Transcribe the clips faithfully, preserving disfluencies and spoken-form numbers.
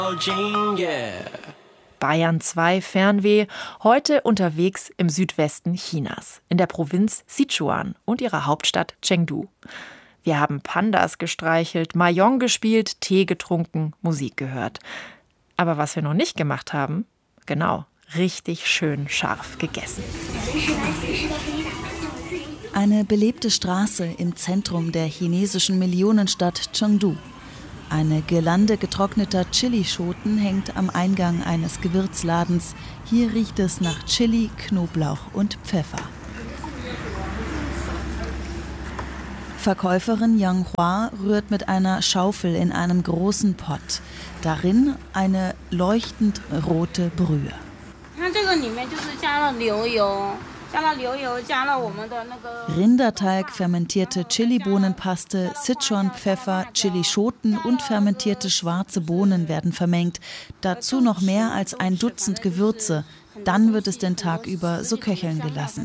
Bayern zwei Fernweh, heute unterwegs im Südwesten Chinas, in der Provinz Sichuan und ihrer Hauptstadt Chengdu. Wir haben Pandas gestreichelt, Mahjong gespielt, Tee getrunken, Musik gehört. Aber was wir noch nicht gemacht haben, genau, richtig schön scharf gegessen. Eine belebte Straße im Zentrum der chinesischen Millionenstadt Chengdu. Eine Girlande getrockneter Chilischoten hängt am Eingang eines Gewürzladens. Hier riecht es nach Chili, Knoblauch und Pfeffer. Verkäuferin Yang Hua rührt mit einer Schaufel in einem großen Pott. Darin eine leuchtend rote Brühe. Rinderteig, fermentierte Chilibohnenpaste, Sichuan-Pfeffer, Chilischoten und fermentierte schwarze Bohnen werden vermengt. Dazu noch mehr als ein Dutzend Gewürze. Dann wird es den Tag über so köcheln gelassen.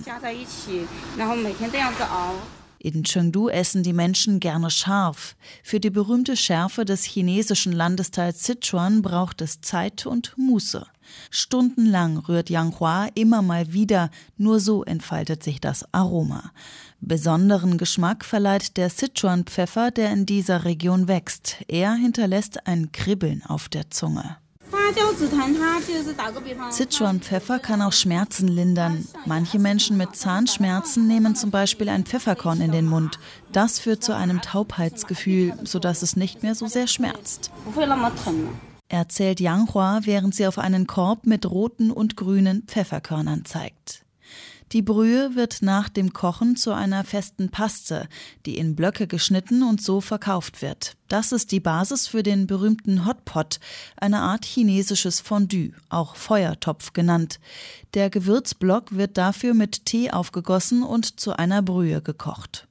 In Chengdu essen die Menschen gerne scharf. Für die berühmte Schärfe des chinesischen Landesteils Sichuan braucht es Zeit und Muße. Stundenlang rührt Yang Hua immer mal wieder, nur so entfaltet sich das Aroma. Besonderen Geschmack verleiht der Sichuan-Pfeffer, der in dieser Region wächst. Er hinterlässt ein Kribbeln auf der Zunge. Sichuan-Pfeffer kann auch Schmerzen lindern. Manche Menschen mit Zahnschmerzen nehmen zum Beispiel ein Pfefferkorn in den Mund. Das führt zu einem Taubheitsgefühl, sodass es nicht mehr so sehr schmerzt. Erzählt Yang Hua, während sie auf einen Korb mit roten und grünen Pfefferkörnern zeigt. Die Brühe wird nach dem Kochen zu einer festen Paste, die in Blöcke geschnitten und so verkauft wird. Das ist die Basis für den berühmten Hotpot, eine Art chinesisches Fondue, auch Feuertopf genannt. Der Gewürzblock wird dafür mit Tee aufgegossen und zu einer Brühe gekocht.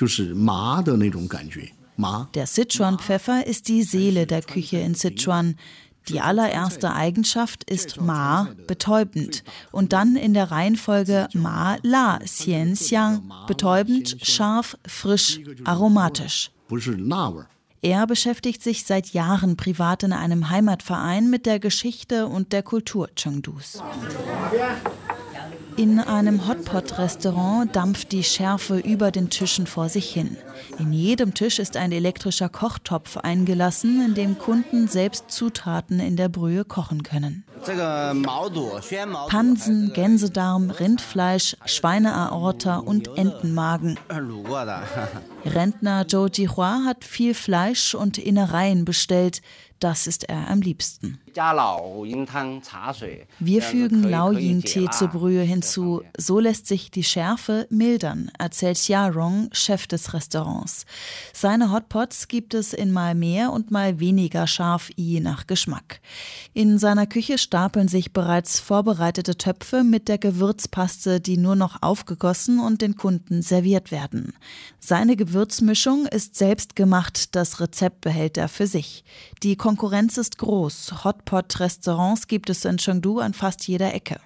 Der Sichuan-Pfeffer ist die Seele der Küche in Sichuan. Die allererste Eigenschaft ist Ma, betäubend, und dann in der Reihenfolge Ma La, Xian Xiang, betäubend, scharf, frisch, aromatisch. Er beschäftigt sich seit Jahren privat in einem Heimatverein mit der Geschichte und der Kultur Chengdus. In einem Hotpot-Restaurant dampft die Schärfe über den Tischen vor sich hin. In jedem Tisch ist ein elektrischer Kochtopf eingelassen, in dem Kunden selbst Zutaten in der Brühe kochen können. Pansen, Gänsedarm, Rindfleisch, Schweineaorta und Entenmagen. Rentner Zhou Jihua hat viel Fleisch und Innereien bestellt. Das ist er am liebsten. Wir fügen Laoyin-Tee zur Brühe hinzu. So lässt sich die Schärfe mildern, erzählt Xia Rong, Chef des Restaurants. Seine Hotpots gibt es in mal mehr und mal weniger scharf, je nach Geschmack. In seiner Küche stapeln sich bereits vorbereitete Töpfe mit der Gewürzpaste, die nur noch aufgegossen und den Kunden serviert werden. Seine Gewürzmischung ist selbst gemacht, das Rezept behält er für sich. Die Konkurrenz ist groß. Hotpot-Restaurants gibt es in Chengdu an fast jeder Ecke.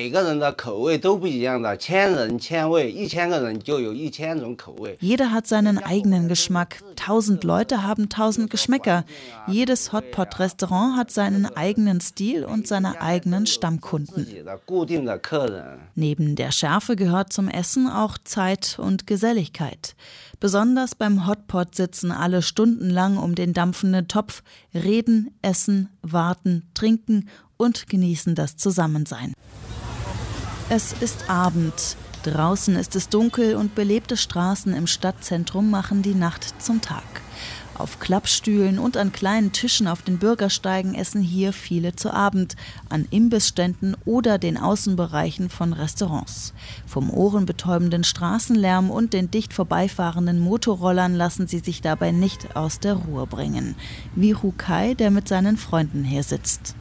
Jeder hat seinen eigenen Geschmack. Tausend Leute haben tausend Geschmäcker. Jedes Hotpot-Restaurant hat seinen eigenen Stil und seine eigenen Stammkunden. Neben der Schärfe gehört zum Essen auch Zeit und Geselligkeit. Besonders beim Hotpot sitzen alle stundenlang um den dampfenden Topf, reden, essen, warten, trinken und genießen das Zusammensein. Es ist Abend. Draußen ist es dunkel und belebte Straßen im Stadtzentrum machen die Nacht zum Tag. Auf Klappstühlen und an kleinen Tischen auf den Bürgersteigen essen hier viele zu Abend, an Imbissständen oder den Außenbereichen von Restaurants. Vom ohrenbetäubenden Straßenlärm und den dicht vorbeifahrenden Motorrollern lassen sie sich dabei nicht aus der Ruhe bringen. Wie Hu Kai, der mit seinen Freunden hier sitzt.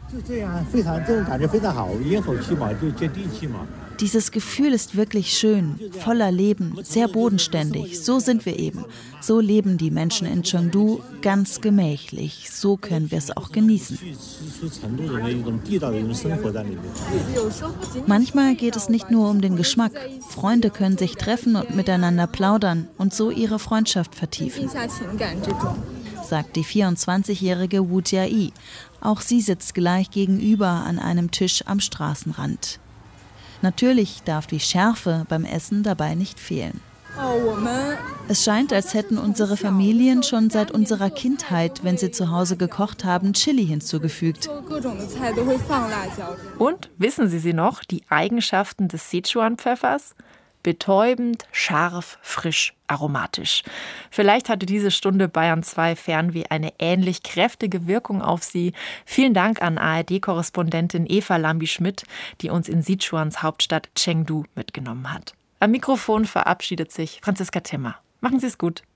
Dieses Gefühl ist wirklich schön, voller Leben, sehr bodenständig. So sind wir eben. So leben die Menschen in Chengdu, ganz gemächlich. So können wir es auch genießen. Manchmal geht es nicht nur um den Geschmack. Freunde können sich treffen und miteinander plaudern und so ihre Freundschaft vertiefen, sagt die vierundzwanzigjährige Wu Jiayi. Auch sie sitzt gleich gegenüber an einem Tisch am Straßenrand. Natürlich darf die Schärfe beim Essen dabei nicht fehlen. Es scheint, als hätten unsere Familien schon seit unserer Kindheit, wenn sie zu Hause gekocht haben, Chili hinzugefügt. Und wissen Sie sie noch, die Eigenschaften des Sichuan-Pfeffers? Betäubend, scharf, frisch, aromatisch. Vielleicht hatte diese Stunde Bayern zwei Fernweh eine ähnlich kräftige Wirkung auf Sie. Vielen Dank an A R D-Korrespondentin Eva Lambi-Schmidt, die uns in Sichuans Hauptstadt Chengdu mitgenommen hat. Am Mikrofon verabschiedet sich Franziska Timmer. Machen Sie es gut.